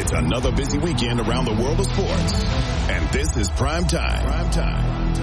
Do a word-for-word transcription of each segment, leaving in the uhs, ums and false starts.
It's another busy weekend around the world of sports. And this is Prime Time. Prime Time.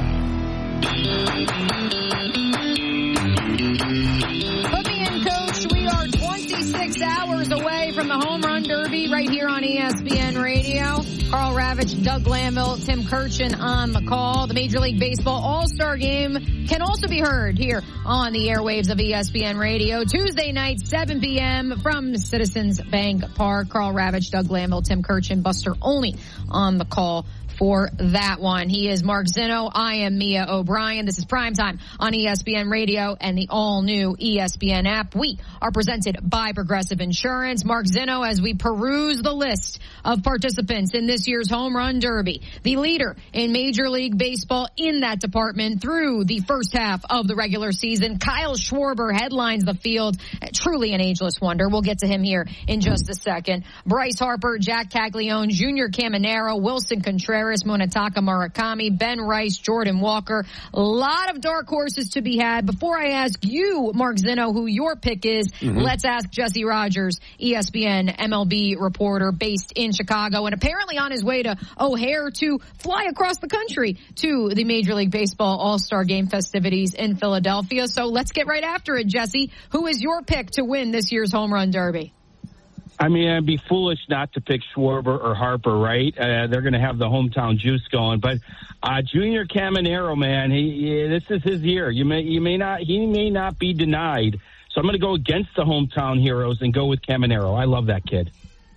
Put me in, Coach. We are twenty-six hours away from the Home Run Derby right here on E S P N Radio. Karl Ravech, Doug Glanville, Tim Kurkjian on the call. The Major League Baseball All-Star Game can also be heard here on the airwaves of E S P N Radio. Tuesday night, seven p.m. from Citizens Bank Park. Karl Ravech, Doug Glanville, Tim Kurkjian, Buster Olney on the call for that one. He is Mark Zinno. I am Mia O'Brien. This is Primetime on E S P N Radio and the all-new E S P N app. We are presented by Progressive Insurance. Mark Zinno, as we peruse the list of participants in this year's Home Run Derby, the leader in Major League Baseball in that department through the first half of the regular season, Kyle Schwarber headlines the field. Truly an ageless wonder. We'll get to him here in just a second. Bryce Harper, Jack Caglione, Junior Caminero, Wilson Contreras, Munetaka Murakami, Ben Rice, Jordan Walker. A lot of dark horses to be had. Before I ask you, Mark Zinno, who your pick is, mm-hmm. let's ask Jesse Rogers, E S P N M L B reporter based in Chicago and apparently on his way to O'Hare to fly across the country to the Major League Baseball All-Star Game festivities in Philadelphia. So let's get right after it, Jesse. Who is your pick to win this year's Home Run Derby? I mean, I'd be foolish not to pick Schwarber or Harper, right? Uh, they're going to have the hometown juice going. But uh, Junior Caminero, man, he, he, this is his year. You may, you may not, he may not be denied. So I'm going to go against the hometown heroes and go with Caminero. I love that kid.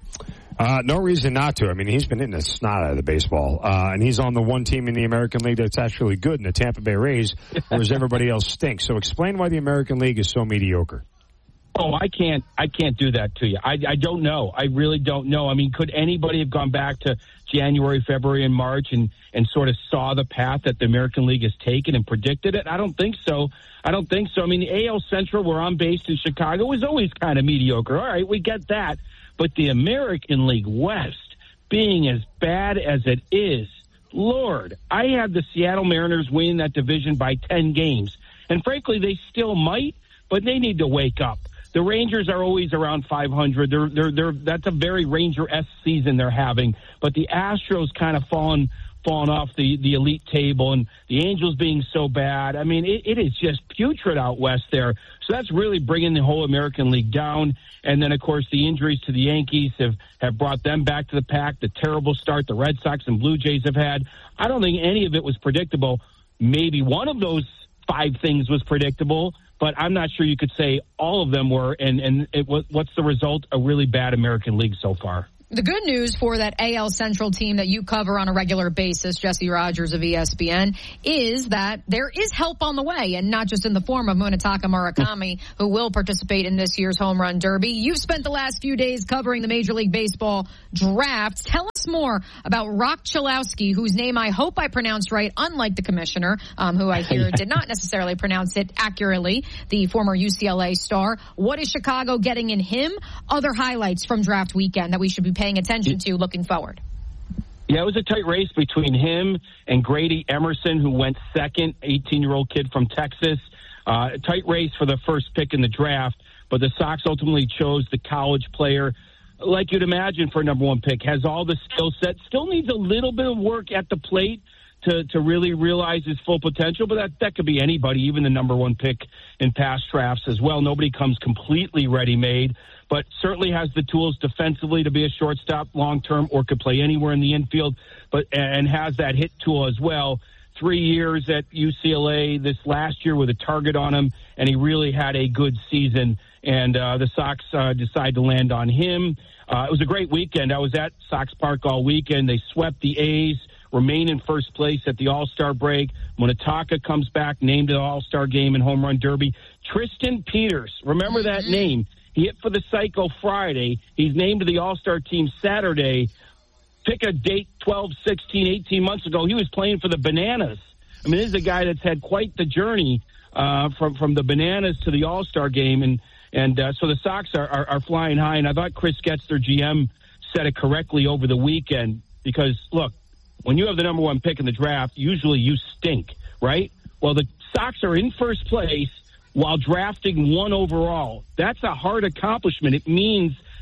Uh, no reason not to. I mean, he's been hitting the snot out of the baseball. Uh, and he's on the one team in the American League that's actually good in the Tampa Bay Rays, whereas everybody else stinks. So explain why the American League is so mediocre. Oh, I can't, I can't do that to you. I, I don't know. I really don't know. I mean, could anybody have gone back to January, February, and March and, and sort of saw the path that the American League has taken and predicted it? I don't think so. I don't think so. I mean, the A L Central, where I'm based in Chicago, is always kind of mediocre. All right, we get that. But the American League West, being as bad as it is, Lord, I had the Seattle Mariners winning that division by ten games. And frankly, they still might, but they need to wake up. The Rangers are always around five hundred. They're, they're, they're, that's a very Ranger-esque season they're having. But the Astros kind of fallen, fallen off the, the elite table, and the Angels being so bad. I mean, it, it is just putrid out west there. So that's really bringing the whole American League down. And then, of course, the injuries to the Yankees have, have brought them back to the pack. The terrible start the Red Sox and Blue Jays have had. I don't think any of it was predictable. Maybe one of those five things was predictable, but I'm not sure you could say all of them were. And, and it, what's the result? A really bad American League so far. The good news for that A L Central team that you cover on a regular basis, Jesse Rogers of E S P N, is that there is help on the way, and not just in the form of Munetaka Murakami, who will participate in this year's Home Run Derby. You've spent the last few days covering the Major League Baseball draft. Tell us more about Rock Chalowski, whose name I hope I pronounced right, unlike the commissioner, um, who I hear did not necessarily pronounce it accurately, the former U C L A star. What is Chicago getting in him? Other highlights from draft weekend that we should be paying attention to looking forward. Yeah, it was a tight race between him and Grady Emerson, who went second, eighteen-year-old kid from Texas. Uh, a tight race for the first pick in the draft, but the Sox ultimately chose the college player, like you'd imagine for a number one pick. Has all the skill set, still needs a little bit of work at the plate to, to really realize his full potential, but that, that could be anybody, even the number one pick in past drafts as well. Nobody comes completely ready-made, but certainly has the tools defensively to be a shortstop long-term or could play anywhere in the infield, but and has that hit tool as well. Three years at U C L A this last year with a target on him, and he really had a good season, and uh, the Sox uh, decided to land on him. Uh, it was a great weekend. I was at Sox Park all weekend. They swept the A's, remain in first place at the All-Star break. Munetaka comes back, named to the All-Star game and Home Run Derby. Tristan Peters, remember that name. He hit for the Psycho Friday. He's named to the All-Star team Saturday. Pick a date twelve, sixteen, eighteen months ago. He was playing for the Bananas. I mean, this is a guy that's had quite the journey uh, from, from the Bananas to the All-Star game. And, and uh, so the Sox are, are, are flying high. And I thought Chris Getz, their G M, said it correctly over the weekend because, look, when you have the number one pick in the draft, usually you stink, right? Well, the Sox are in first place while drafting one overall. That's a hard accomplishment. It means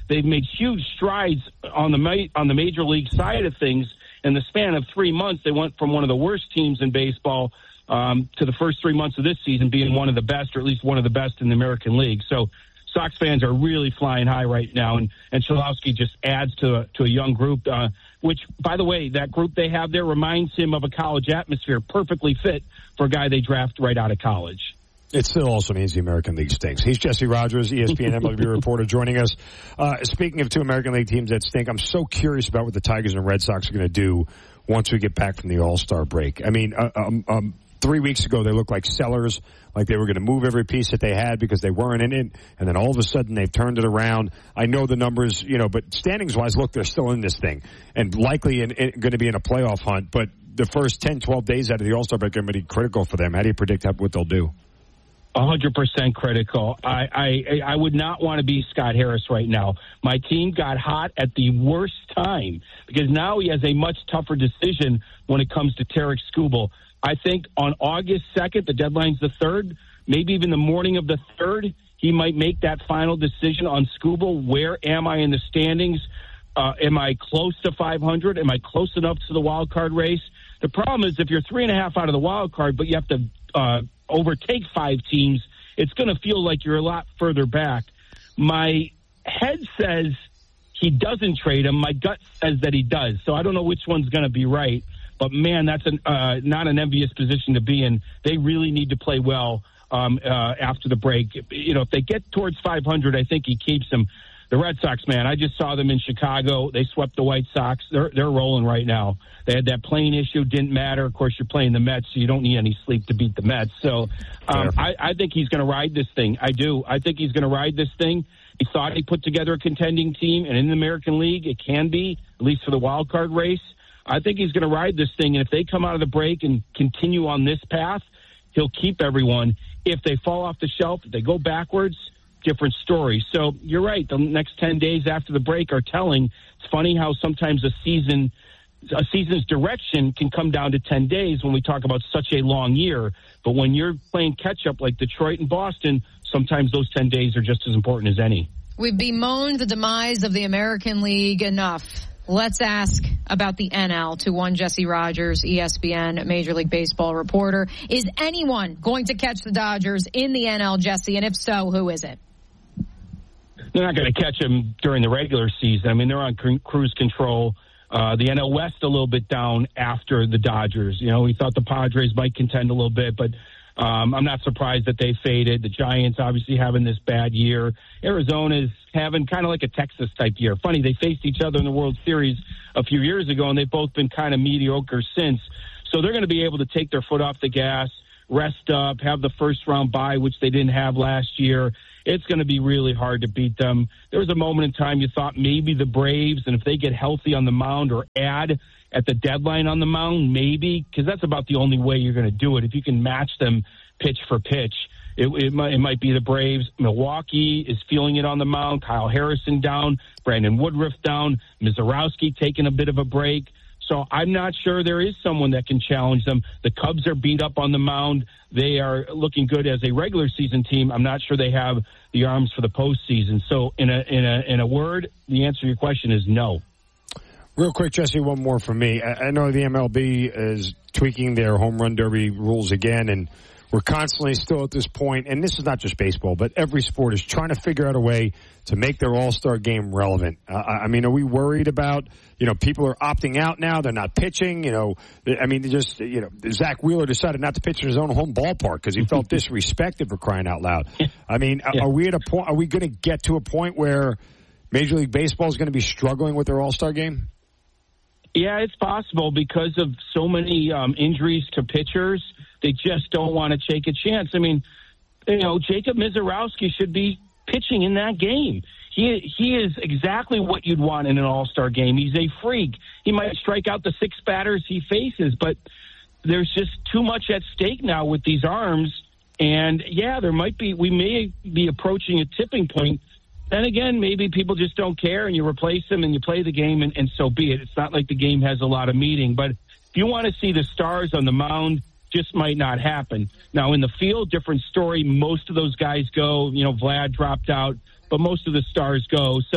they've made huge strides on the ma- on the major league side of things. In the span of three months, they went from one of the worst teams in baseball um, to the first three months of this season being one of the best, or at least one of the best in the American League. So Sox fans are really flying high right now, and, and Cholowski just adds to a, to a young group, uh, which, by the way, that group they have there reminds him of a college atmosphere, perfectly fit for a guy they draft right out of college. It still also means the American League stinks. He's Jesse Rogers, E S P N M L B reporter, joining us. Uh, speaking of two American League teams that stink, I'm so curious about what the Tigers and Red Sox are going to do once we get back from the All-Star break. I mean, uh, um, um, three weeks ago they looked like sellers, like they were going to move every piece that they had because they weren't in it, and then all of a sudden they've turned it around. I know the numbers, you know, but standings-wise, look, they're still in this thing and likely in, in, going to be in a playoff hunt, but the first ten, twelve days out of the All-Star break are going to be critical for them. How do you predict how, what they'll do? one hundred percent critical. I, I I would not want to be Scott Harris right now. My team got hot at the worst time because now he has a much tougher decision when it comes to Tarek Skubal. I think on August second, the deadline's the third, maybe even the morning of the third, he might make that final decision on Skubal. Where am I in the standings? Uh, am I close to five hundred? Am I close enough to the wild card race? The problem is if you're three and a half out of the wild card, but you have to uh, overtake five teams, it's going to feel like you're a lot further back. My head says he doesn't trade him. My gut says that he does. So I don't know which one's going to be right. But, man, that's an, uh, not an envious position to be in. They really need to play well um, uh, after the break. You know, if they get towards five hundred, I think he keeps them. The Red Sox, man, I just saw them in Chicago. They swept the White Sox. They're they're rolling right now. They had that plane issue, didn't matter. Of course, you're playing the Mets, so you don't need any sleep to beat the Mets. So um, I, I think he's going to ride this thing. I do. I think he's going to ride this thing. He thought he put together a contending team, and in the American League, it can be, at least for the wild card race. I think he's going to ride this thing, and if they come out of the break and continue on this path, he'll keep everyone. If they fall off the shelf, if they go backwards, different story. So you're right. The next ten days after the break are telling. It's funny how sometimes a season, a season's direction can come down to ten days when we talk about such a long year. But when you're playing catch up like Detroit and Boston, sometimes those ten days are just as important as any. We've bemoaned the demise of the American League enough. Let's ask about the N L to one Jesse Rogers, E S P N Major League Baseball reporter. Is anyone going to catch the Dodgers in the N L, Jesse? And if so, who is it? They're not going to catch them during the regular season. I mean, they're on cruise control. Uh, the N L West a little bit down after the Dodgers. You know, we thought the Padres might contend a little bit, but um, I'm not surprised that they faded. The Giants obviously having this bad year. Arizona's having kind of like a Texas type year. Funny, they faced each other in the World Series a few years ago, and they've both been kind of mediocre since. So they're going to be able to take their foot off the gas, rest up, have the first round bye, which they didn't have last year. It's going to be really hard to beat them. There was a moment in time you thought maybe the Braves, and if they get healthy on the mound or add at the deadline on the mound, maybe, because that's about the only way you're going to do it. If you can match them pitch for pitch, it, it, might, it might be the Braves. Milwaukee is feeling it on the mound. Kyle Harrison down, Brandon Woodruff down, Mizorowski taking a bit of a break. So I'm not sure there is someone that can challenge them. The Cubs are beat up on the mound. They are looking good as a regular season team. I'm not sure they have the arms for the postseason. So in a in a in a word, the answer to your question is no. Real quick, Jesse, one more from me. I know the M L B is tweaking their home run derby rules again, and we're constantly still at this point, and this is not just baseball, but every sport is trying to figure out a way to make their all-star game relevant. Uh, I mean, are we worried about, you know, people are opting out now, they're not pitching, you know, I mean, just, you know, Zach Wheeler decided not to pitch in his own home ballpark because he felt disrespected for crying out loud. I mean, yeah. are we at a point, are we going to get to a point where Major League Baseball is going to be struggling with their all-star game? Yeah, it's possible because of so many um, injuries to pitchers. They just don't want to take a chance. I mean, you know, Jacob Mizorowski should be pitching in that game. He he is exactly what you'd want in an all-star game. He's a freak. He might strike out the six batters he faces, but there's just too much at stake now with these arms. And, yeah, there might be – we may be approaching a tipping point. Then again, maybe people just don't care, and you replace them and you play the game, and, and so be it. It's not like the game has a lot of meaning. But if you want to see the stars on the mound, just might not happen. Now, in the field, different story. Most of those guys go. You know, Vlad dropped out, but most of the stars go. So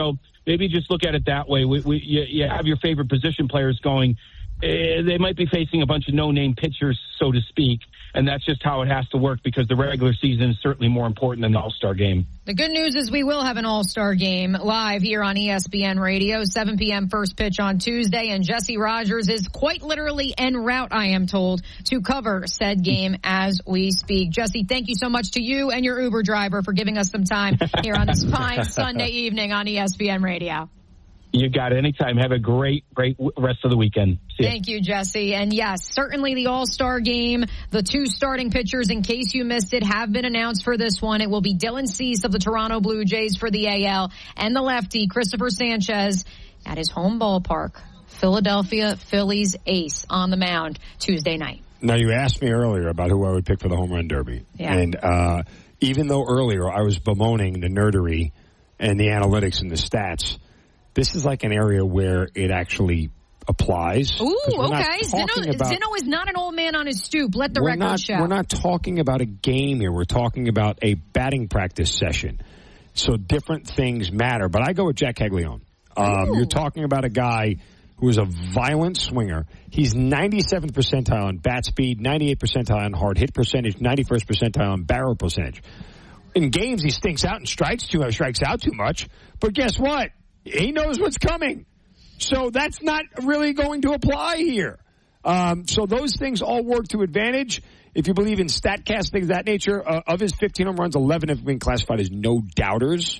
maybe just look at it that way. We, we, you, you have your favorite position players going. Uh, they might be facing a bunch of no-name pitchers, so to speak, and that's just how it has to work because the regular season is certainly more important than the All-Star game. The good news is we will have an All-Star game live here on E S P N Radio, seven p.m. first pitch on Tuesday, and Jesse Rogers is quite literally en route, I am told, to cover said game as we speak. Jesse, thank you so much to you and your Uber driver for giving us some time here on this fine Sunday evening on E S P N Radio. You got it. Anytime. Have a great, great rest of the weekend. See Thank you, Jesse. And yes, certainly the All-Star game. The two starting pitchers, in case you missed it, have been announced for this one. It will be Dylan Cease of the Toronto Blue Jays for the A L and the lefty, Christopher Sanchez, at his home ballpark. Philadelphia Phillies ace on the mound Tuesday night. Now, you asked me earlier about who I would pick for the home run derby. Yeah. And uh, even though earlier I was bemoaning the nerdery and the analytics and the stats, this is like an area where it actually applies. Ooh, okay. Zeno, about, Zeno is not an old man on his stoop. Let the record not, show. We're not talking about a game here. We're talking about a batting practice session. So different things matter. But I go with Jack Caglianone. Um, you're talking about a guy who is a violent swinger. He's ninety-seventh percentile on bat speed, ninety-eighth percentile on hard hit percentage, ninety-first percentile on barrel percentage. In games, he stinks out and strikes too much, strikes out too much. But guess what? He knows what's coming. So that's not really going to apply here. Um, so those things all work to advantage. If you believe in StatCast, things of that nature, uh, of his fifteen home runs, eleven have been classified as no doubters.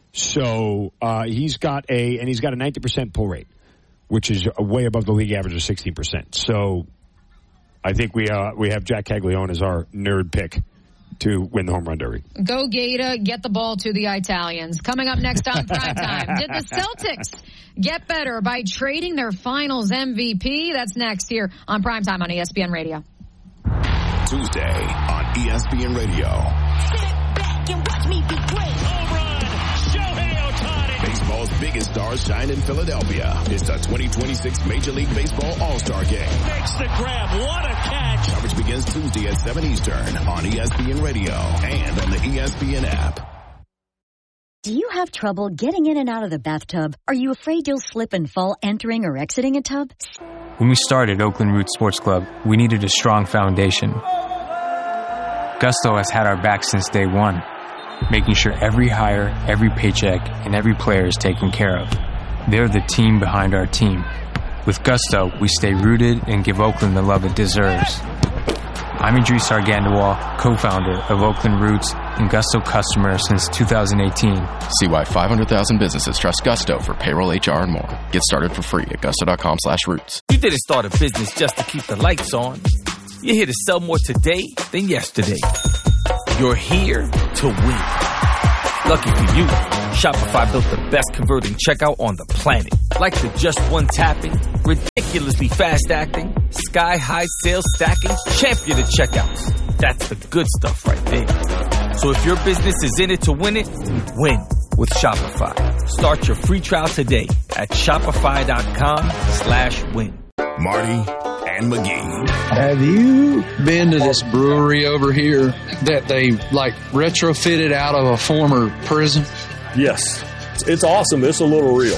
So uh, he's got a, and he's got a ninety percent pull rate, which is way above the league average of sixteen percent. So I think we uh, we have Jack Caglianone as our nerd pick to win the home run derby. Go Gator, get the ball to the Italians. Coming up next on Primetime, did the Celtics get better by trading their finals M V P? That's next here on Primetime on E S P N Radio. Tuesday on E S P N Radio. Sit back and watch me be great. Home run, Shohei Ohtani. Baseball's biggest stars shine in Philadelphia. It's the twenty twenty-six Major League Baseball All-Star Game. Makes the grab. What a catch. Coverage begins Tuesday at seven Eastern on E S P N Radio and on the E S P N app. Do you have trouble getting in and out of the bathtub? Are you afraid you'll slip and fall entering or exiting a tub? When we started Oakland Roots Sports Club, we needed a strong foundation. Gusto has had our back since day one, making sure every hire, every paycheck, and every player is taken care of. They're the team behind our team. With Gusto, we stay rooted and give Oakland the love it deserves. I'm Idris Argandawal, co-founder of Oakland Roots and Gusto customer since two thousand eighteen. See why five hundred thousand businesses trust Gusto for payroll, H R, and more. Get started for free at gusto.com slash roots. You didn't start a business just to keep the lights on. You're here to sell more today than yesterday. You're here to win. Lucky for you, Shopify built the best converting checkout on the planet. Like the just one tapping, ridiculously fast acting, sky high sales stacking, champion of checkouts. That's the good stuff right there. So if your business is in it to win it, win with Shopify. Start your free trial today at shopify.com slash win. Marty and McGee. Have you been to this brewery over here that they like retrofitted out of a former prison? Yes. It's awesome. It's a little real.